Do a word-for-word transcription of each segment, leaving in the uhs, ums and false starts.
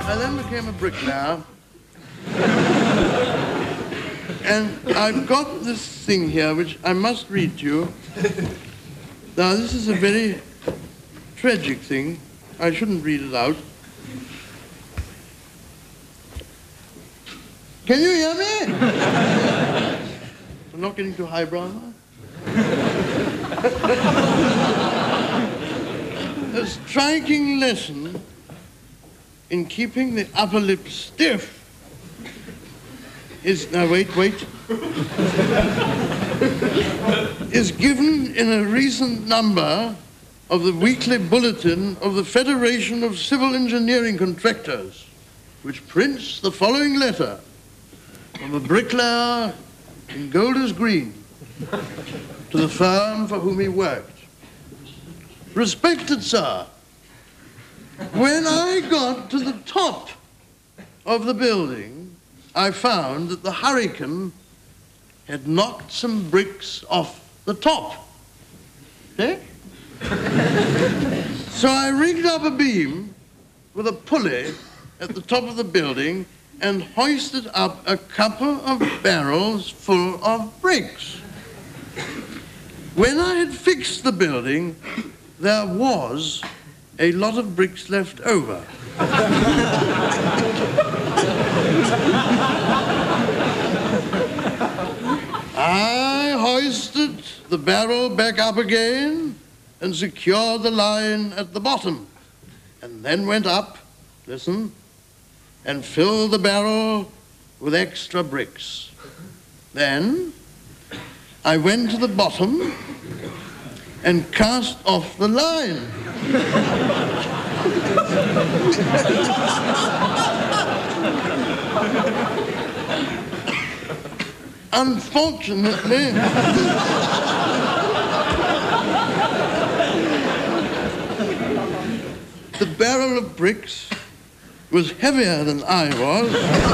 I then became a bricklayer. And I've got this thing here, which I must read to you. Now, this is a very tragic thing. I shouldn't read it out. Can you hear me? I'm not getting too highbrow, am I? A striking lesson in keeping the upper lip stiff is, now wait, wait, is given in a recent number of the weekly bulletin of the Federation of Civil Engineering Contractors, which prints the following letter from a bricklayer in Golders Green to the firm for whom he worked. Respected sir, when I got to the top of the building, I found that the hurricane had knocked some bricks off the top. Okay? So I rigged up a beam with a pulley at the top of the building and hoisted up a couple of barrels full of bricks. When I had fixed the building, there was a lot of bricks left over. I hoisted the barrel back up again and secured the line at the bottom, and then went up, listen, and filled the barrel with extra bricks. Then I went to the bottom and cast off the line. Unfortunately, the barrel of bricks was heavier than I was.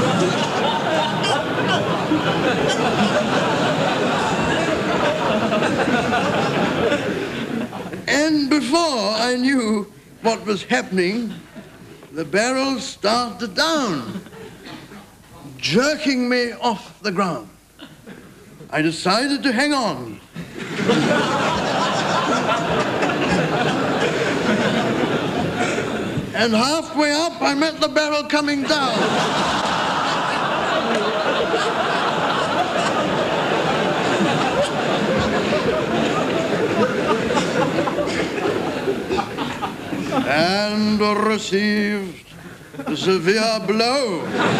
And before I knew what was happening, the barrel started down, jerking me off the ground. I decided to hang on. And halfway up, I met the barrel coming down. And received a severe blow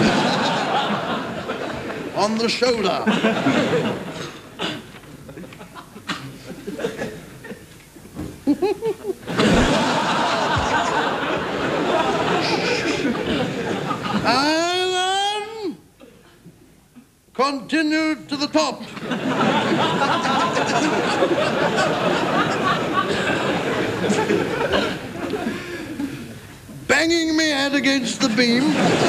on the shoulder. I then continued to the top. Banging me head against the beam.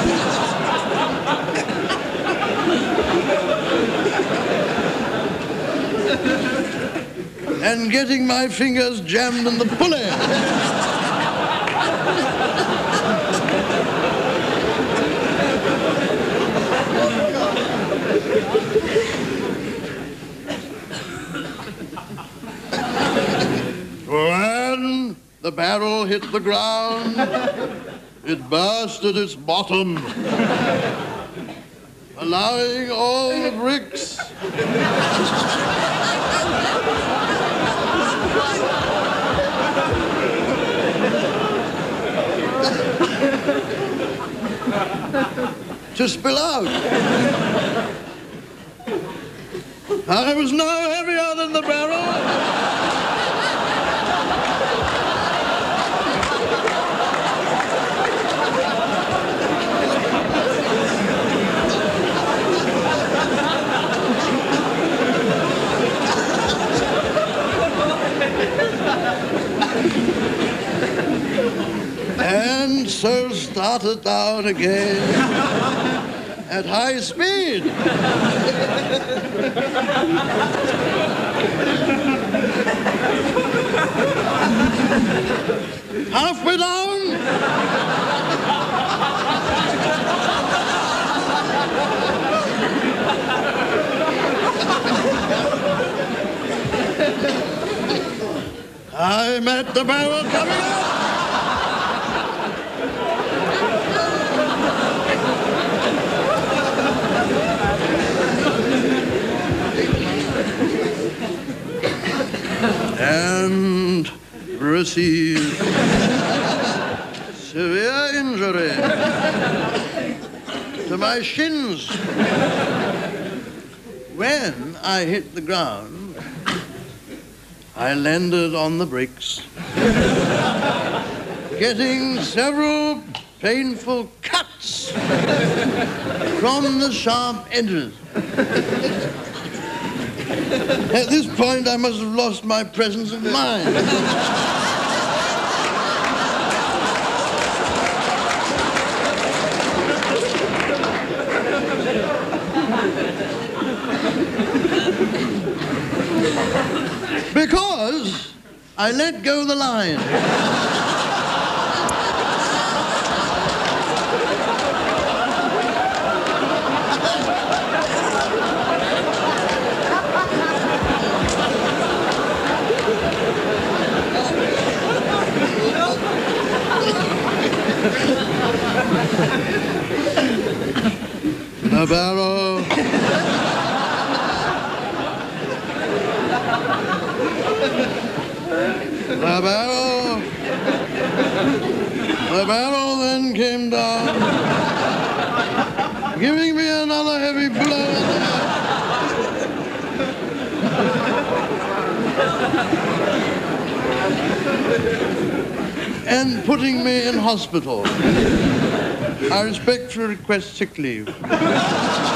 And getting my fingers jammed in the pulley. When the barrel hit the ground, it burst at its bottom, allowing all the bricks to spill out. I was no heavier than the barrel. And so started down again at high speed. Halfway down, I met the barrel coming up. And received severe injury to my shins. When I hit the ground, I landed on the bricks, getting several painful cuts from the sharp edges. At this point, I must have lost my presence of mind. Because I let go the line. The barrow The barrel, the barrel then came down, giving me another heavy blow in the head. And putting me in hospital. I respectfully request sick leave.